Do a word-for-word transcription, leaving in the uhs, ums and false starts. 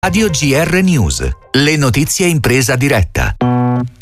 Radio G R News, le notizie in presa diretta.